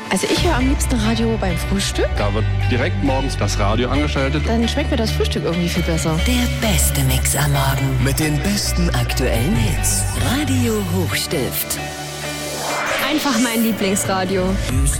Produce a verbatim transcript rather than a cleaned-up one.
Also ich höre am liebsten Radio beim Frühstück. Da wird direkt morgens das Radio angeschaltet. Dann schmeckt mir das Frühstück irgendwie viel besser. Der beste Mix am Morgen. Mit den besten aktuellen Hits. Radio Hochstift. Einfach mein Lieblingsradio.